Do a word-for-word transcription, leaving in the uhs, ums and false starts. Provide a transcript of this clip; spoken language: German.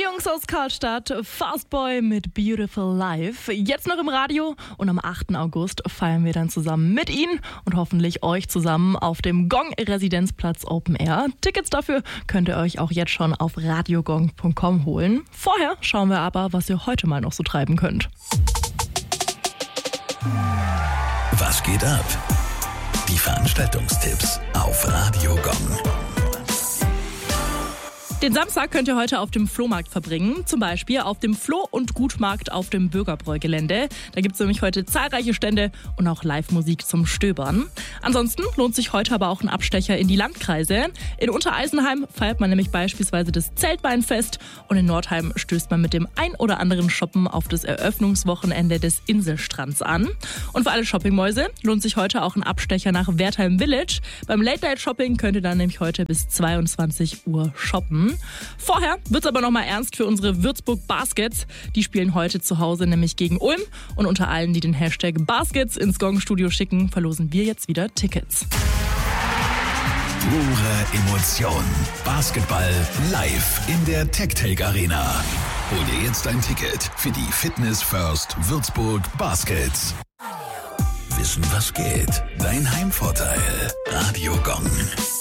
Jungs aus Karlstadt, Fastboy mit Beautiful Life. Jetzt noch im Radio und am achten August feiern wir dann zusammen mit Ihnen und hoffentlich euch zusammen auf dem Gong Residenzplatz Open Air. Tickets dafür könnt ihr euch auch jetzt schon auf radiogong punkt com holen. Vorher schauen wir aber, was ihr heute mal noch so treiben könnt. Was geht ab? Die Veranstaltungstipps auf Radio Gong. Den Samstag könnt ihr heute auf dem Flohmarkt verbringen, zum Beispiel auf dem Floh- und Gutmarkt auf dem Bürgerbräu-Gelände. Da gibt es nämlich heute zahlreiche Stände und auch Live-Musik zum Stöbern. Ansonsten lohnt sich heute aber auch ein Abstecher in die Landkreise. In Untereisenheim feiert man nämlich beispielsweise das Zeltbeinfest und in Nordheim stößt man mit dem ein oder anderen Shoppen auf das Eröffnungswochenende des Inselstrands an. Und für alle Shoppingmäuse lohnt sich heute auch ein Abstecher nach Wertheim Village. Beim Late-Night-Shopping könnt ihr dann nämlich heute bis zweiundzwanzig Uhr shoppen. Vorher wird's aber nochmal ernst für unsere Würzburg Baskets. Die spielen heute zu Hause nämlich gegen Ulm. Und unter allen, die den Hashtag Baskets ins Gong-Studio schicken, verlosen wir jetzt wieder Tickets. Pure Emotion. Basketball live in der TechTake Arena. Hol dir jetzt ein Ticket für die Fitness First Würzburg Baskets. Wissen, was geht? Dein Heimvorteil. Radio Gong.